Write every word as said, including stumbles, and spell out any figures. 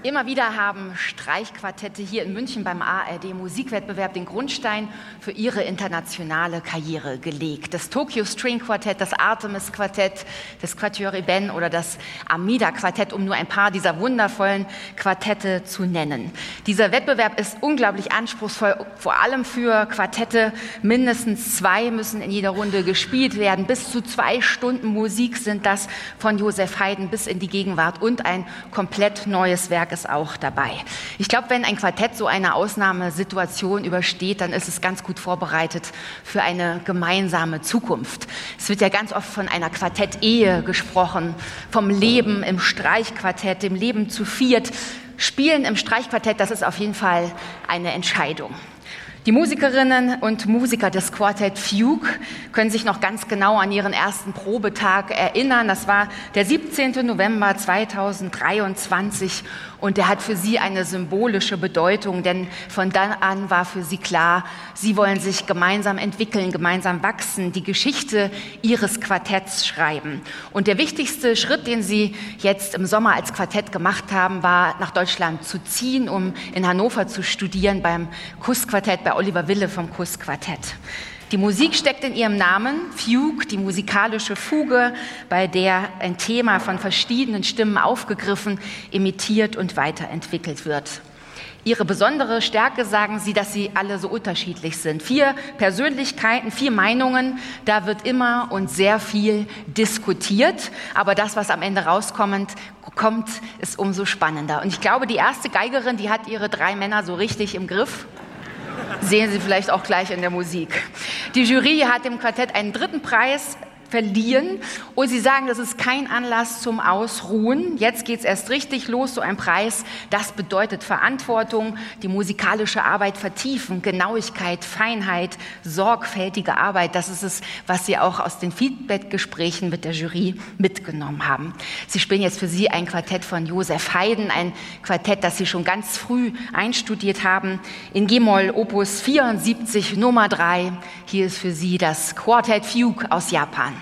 Immer wieder haben Streichquartette hier in München beim A R D-Musikwettbewerb den Grundstein für ihre internationale Karriere gelegt. Das Tokyo String Quartett, das Artemis Quartett, das Quatuor Eben oder das Amida Quartett, um nur ein paar dieser wundervollen Quartette zu nennen. Dieser Wettbewerb ist unglaublich anspruchsvoll, vor allem für Quartette. Mindestens zwei müssen in jeder Runde gespielt werden. Bis zu zwei Stunden Musik sind das von Joseph Haydn bis in die Gegenwart und ein komplett neues Werk ist auch dabei. Ich glaube, wenn ein Quartett so eine Ausnahmesituation übersteht, dann ist es ganz gut vorbereitet für eine gemeinsame Zukunft. Es wird ja ganz oft von einer Quartett-Ehe gesprochen, vom Leben im Streichquartett, dem Leben zu viert. Spielen im Streichquartett, das ist auf jeden Fall eine Entscheidung. Die Musikerinnen und Musiker des Quartett Fugue können sich noch ganz genau an ihren ersten Probetag erinnern. Das war der siebzehnten November zweitausenddreiundzwanzig und der hat für sie eine symbolische Bedeutung, denn von dann an war für sie klar, sie wollen sich gemeinsam entwickeln, gemeinsam wachsen, die Geschichte ihres Quartetts schreiben. Und der wichtigste Schritt, den sie jetzt im Sommer als Quartett gemacht haben, war nach Deutschland zu ziehen, um in Hannover zu studieren beim Kuss-Quartett, bei Oliver Wille vom Kuss-Quartett. Die Musik steckt in ihrem Namen, Fugue, die musikalische Fuge, bei der ein Thema von verschiedenen Stimmen aufgegriffen, imitiert und weiterentwickelt wird. Ihre besondere Stärke, sagen sie, dass sie alle so unterschiedlich sind. Vier Persönlichkeiten, vier Meinungen, da wird immer und sehr viel diskutiert. Aber das, was am Ende rauskommt, kommt, ist umso spannender. Und ich glaube, die erste Geigerin, die hat ihre drei Männer so richtig im Griff. Sehen Sie vielleicht auch gleich in der Musik. Die Jury hat dem Quartett einen dritten Preis verliehen und sie sagen, das ist kein Anlass zum Ausruhen. Jetzt geht es erst richtig los, so ein Preis. Das bedeutet Verantwortung, die musikalische Arbeit vertiefen, Genauigkeit, Feinheit, sorgfältige Arbeit. Das ist es, was sie auch aus den Feedback-Gesprächen mit der Jury mitgenommen haben. Sie spielen jetzt für Sie ein Quartett von Joseph Haydn, ein Quartett, das Sie schon ganz früh einstudiert haben, in G-Moll Opus vierundsiebzig Nummer drei. Hier ist für Sie das Quartett Fugue aus Japan.